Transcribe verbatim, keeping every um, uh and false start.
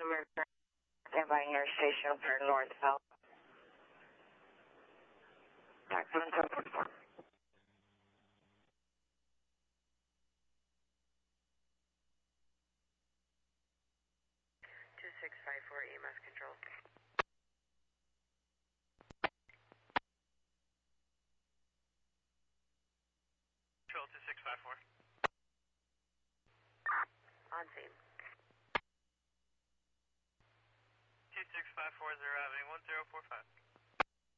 Standby near station for north south. two six five four E M S control. Control two six five four. On scene. two six five four zero Avenue one zero four five.